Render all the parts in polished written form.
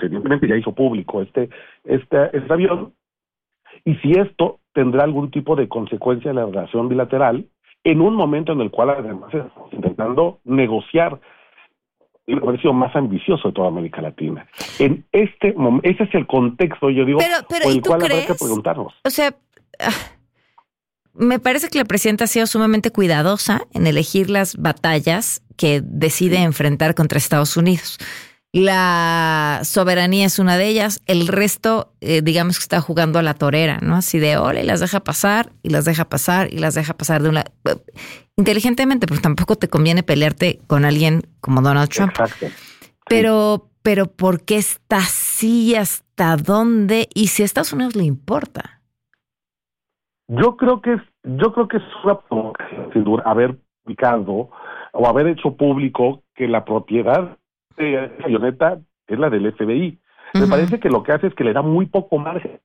que evidentemente ya hizo público este avión, y si esto tendrá algún tipo de consecuencia en la relación bilateral, en un momento en el cual además estamos intentando negociar el comercio más ambicioso de toda América Latina. En este momento, ese es el contexto, yo digo, pero por el ¿y tú cual crees? habrá que preguntarnos. O sea, me parece que la presidenta ha sido sumamente cuidadosa en elegir las batallas que decide enfrentar contra Estados Unidos. La soberanía es una de ellas, el resto, digamos que está jugando a la torera, ¿no? Así de hola, y las deja pasar, y las deja pasar, y las deja pasar de una inteligentemente, pero tampoco te conviene pelearte con alguien como Donald Trump. Exacto. Pero ¿por qué está así? ¿Hasta dónde? Y si a Estados Unidos le importa. Yo creo que es una provocación, sin duda, haber publicado o haber hecho público que la propiedad de esa avioneta es la del FBI. Me parece que lo que hace es que le da muy poco margen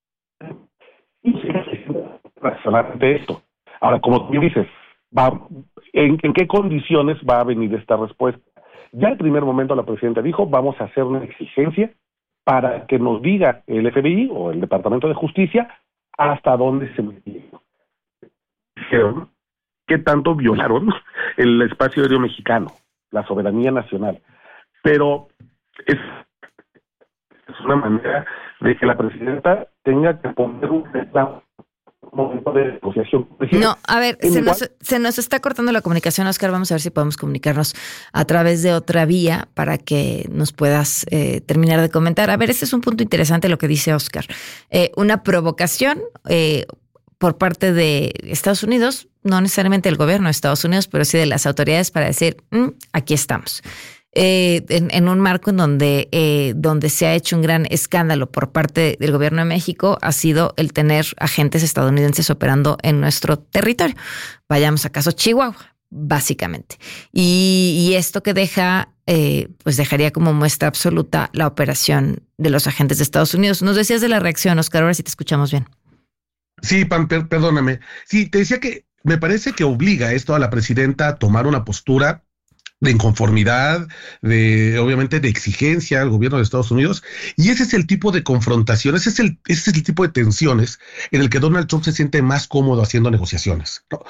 y razonar de esto. Ahora, como tú dices, ¿en qué condiciones va a venir esta respuesta? Ya en el primer momento la presidenta dijo, vamos a hacer una exigencia para que nos diga el FBI o el Departamento de Justicia hasta dónde se metieron. Dijeron qué tanto violaron el espacio aéreo mexicano, la soberanía nacional. Pero es una manera de que la presidenta tenga que poner un momento de negociación. No, a ver, se nos está cortando la comunicación, Oscar. Vamos a ver si podemos comunicarnos a través de otra vía para que nos puedas terminar de comentar. A ver, este es un punto interesante lo que dice Oscar. Una provocación por parte de Estados Unidos, no necesariamente del gobierno de Estados Unidos, pero sí de las autoridades para decir, aquí estamos. En un marco en donde se ha hecho un gran escándalo por parte del gobierno de México ha sido el tener agentes estadounidenses operando en nuestro territorio. Vayamos a caso Chihuahua, básicamente. Y esto que deja, pues dejaría como muestra absoluta la operación de los agentes de Estados Unidos. Nos decías de la reacción, Oscar, ahora sí te escuchamos bien. Sí, Pam, perdóname. Sí, te decía que me parece que obliga esto a la presidenta a tomar una postura de inconformidad, obviamente de exigencia al gobierno de Estados Unidos, y ese es el tipo de confrontación, ese es el tipo de tensiones en el que Donald Trump se siente más cómodo haciendo negociaciones, ¿no?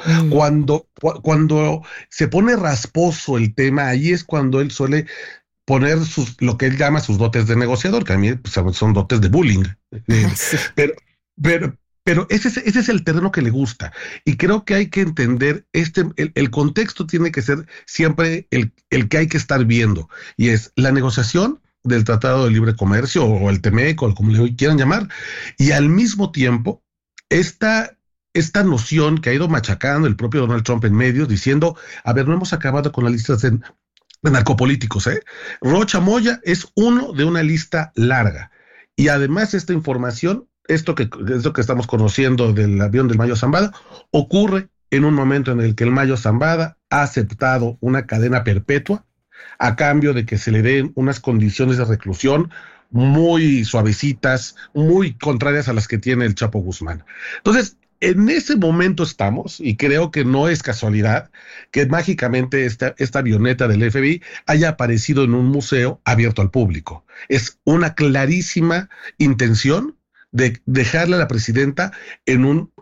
Cuando se pone rasposo el tema, ahí es cuando él suele poner lo que él llama sus dotes de negociador, que a mí pues, son dotes de bullying, Sí. Pero ese es el terreno que le gusta. Y creo que hay que entender, el contexto tiene que ser siempre el que hay que estar viendo. Y es la negociación del Tratado de Libre Comercio, o el TEMEC, o como le quieran llamar. Y al mismo tiempo, esta noción que ha ido machacando el propio Donald Trump en medios, diciendo, a ver, no hemos acabado con las listas de narcopolíticos, ¿eh? Rocha Moya es uno de una lista larga. Y además esta información, esto que estamos conociendo del avión del Mayo Zambada, ocurre en un momento en el que el Mayo Zambada ha aceptado una cadena perpetua a cambio de que se le den unas condiciones de reclusión muy suavecitas, muy contrarias a las que tiene el Chapo Guzmán. Entonces, en ese momento estamos, y creo que no es casualidad que mágicamente esta avioneta del FBI haya aparecido en un museo abierto al público. Es una clarísima intención de dejarle a la presidenta en un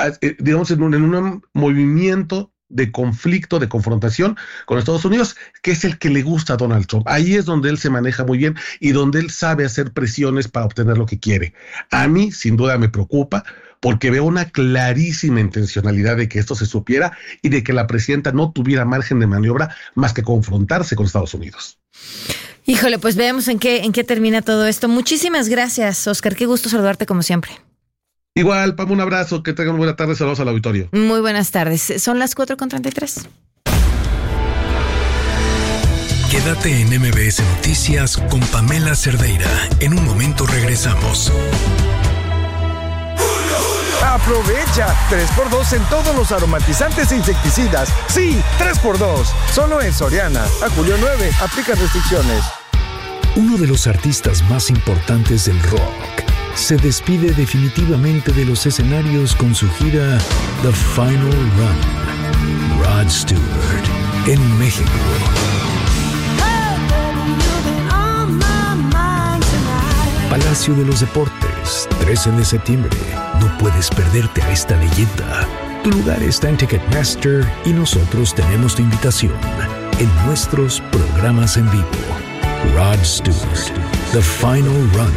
movimiento de conflicto, de confrontación con Estados Unidos, que es el que le gusta a Donald Trump. Ahí es donde él se maneja muy bien y donde él sabe hacer presiones para obtener lo que quiere. A mí, sin duda, me preocupa porque veo una clarísima intencionalidad de que esto se supiera y de que la presidenta no tuviera margen de maniobra más que confrontarse con Estados Unidos. Híjole, pues veamos en qué termina todo esto. Muchísimas gracias, Oscar. Qué gusto saludarte como siempre. Igual, Pam, un abrazo, que tengan buena tarde, saludos al auditorio. Muy buenas tardes. Son las 4:33. Quédate en MBS Noticias con Pamela Cerdeira. En un momento regresamos. Aprovecha 3x2 en todos los aromatizantes e insecticidas. Sí, 3x2. Solo en Soriana. A julio 9. Aplica restricciones. Uno de los artistas más importantes del rock se despide definitivamente de los escenarios con su gira The Final Run. Rod Stewart en México. Palacio de los Deportes, 13 de septiembre. No puedes perderte a esta leyenda. Tu lugar está en Ticketmaster y nosotros tenemos tu invitación en nuestros programas en vivo. Rod Stewart, The Final Run.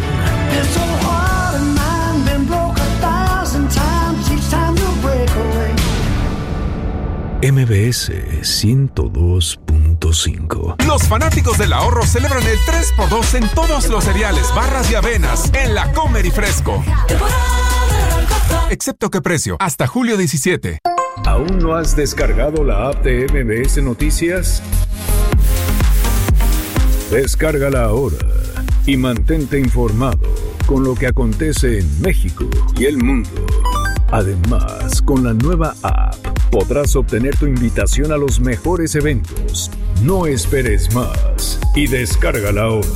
MBS 102.5. Los fanáticos del ahorro celebran el 3x2 en todos los cereales, barras y avenas en la Comer y Fresco. Excepto qué precio, hasta julio 17. ¿Aún no has descargado la app de MBS Noticias? Descárgala ahora y mantente informado con lo que acontece en México y el mundo. Además, con la nueva app podrás obtener tu invitación a los mejores eventos. No esperes más y descárgala ahora.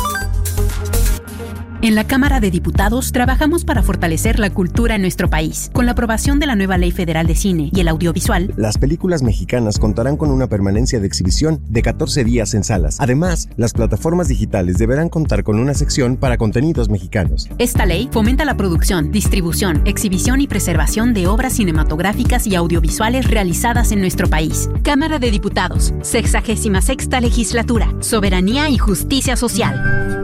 En la Cámara de Diputados trabajamos para fortalecer la cultura en nuestro país. Con la aprobación de la nueva Ley Federal de Cine y el Audiovisual, las películas mexicanas contarán con una permanencia de exhibición de 14 días en salas. Además, las plataformas digitales deberán contar con una sección para contenidos mexicanos. Esta ley fomenta la producción, distribución, exhibición y preservación de obras cinematográficas y audiovisuales realizadas en nuestro país. Cámara de Diputados, 66ª Legislatura, Soberanía y Justicia Social.